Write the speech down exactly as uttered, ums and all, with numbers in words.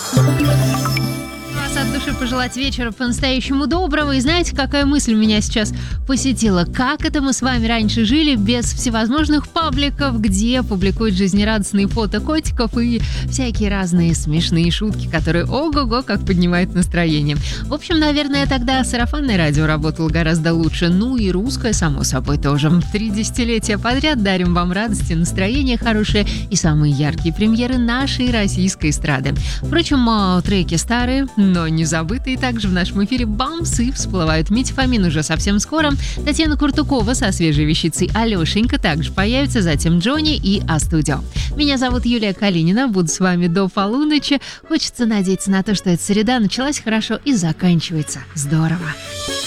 Вас от души пожелать вечера по-настоящему доброго. И знаете, какая мысль меня сейчас посетила? Как это мы с вами раньше жили без всевозможных пабликов, где публикуют жизнерадостные фото котиков и всякие разные смешные шутки, которые ого-го как поднимают настроение. В общем, наверное, тогда сарафанное радио работало гораздо лучше. Ну и русское, само собой, тоже. Три десятилетия подряд дарим вам радости, настроение хорошее и самые яркие премьеры нашей российской эстрады. Впрочем, треки старые, но не забытые также в нашем эфире бамс и всплывают. Митя Фомин уже совсем скоро. Татьяна Куртукова со свежей вещицей «Алешенька» также появится, затем Джонни и А-студио. Меня зовут Юлия Калинина, буду с вами до полуночи. Хочется надеяться на то, что эта среда началась хорошо и заканчивается здорово.